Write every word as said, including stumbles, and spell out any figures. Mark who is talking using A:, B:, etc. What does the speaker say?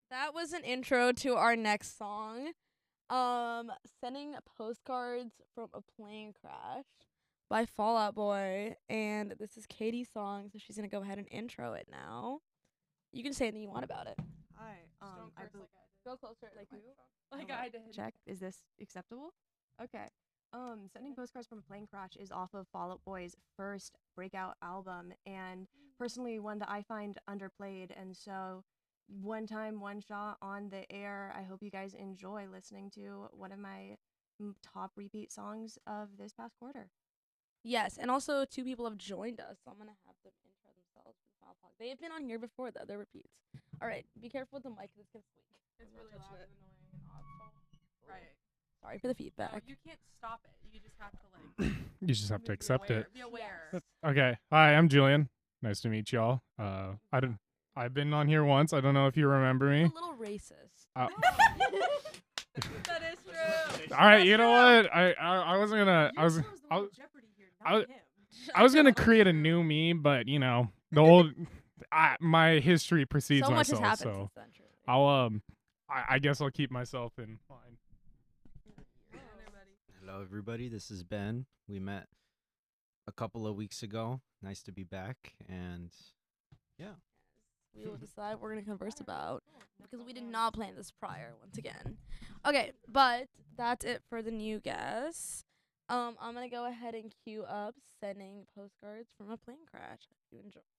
A: That was an intro to our next song. Um, Sending Postcards from a Plane Crash by Fall Out Boy. And this is Katie's song, so she's going to go ahead and intro it now. You can say anything you want about it.
B: Hi. Um, I bel-
A: Go closer.
B: Like who?
A: Like
B: Hold
A: I
B: on.
A: did.
B: Check. Is this acceptable? Okay. Um, Sending Postcards from a Plane Crash is off of Fall Out Boy's first breakout album, and personally one that I find underplayed. And so, one time, one shot on the air. I hope you guys enjoy listening to one of my mm, top repeat songs of this past quarter.
A: Yes, and also two people have joined us, so I'm going to have them intro themselves for the final talk. They've been on here before, though. They're repeats. All right, be careful with the mic. This can squeak.
C: It's really loud and annoying and awful. Right.
A: Sorry for the
C: No,
A: feedback.
C: you can't stop it. You just have to like.
D: You just have to
C: be
D: accept
C: aware,
D: it.
C: Be aware.
A: Yes.
D: Okay. Hi, I'm Julian. Nice to meet y'all. Uh, I don't. I've been on here once. I don't know if you remember
A: He's
D: me.
A: a little racist.
D: Uh,
C: That is true.
D: all right.
C: That's
D: You know
C: true.
D: what? I I, I wasn't gonna. I
C: You
D: was.
C: chose the
D: I
C: word
D: was.
C: Jeopardy here,
D: I
C: not
D: was-
C: him.
D: I was gonna create a new me, but you know the old. I, my history precedes
A: so much has
D: myself,
A: happened
D: so
A: since then. Truly.
D: I'll um. I, I guess I'll keep myself in line.
E: Hello, everybody. This is Ben. We met a couple of weeks ago. Nice to be back. And yeah,
A: We will decide what we're gonna converse about because we did not plan this prior. Once again, okay, but that's it for the new guests. Um, I'm gonna go ahead and queue up sending postcards from a plane crash. If you enjoy.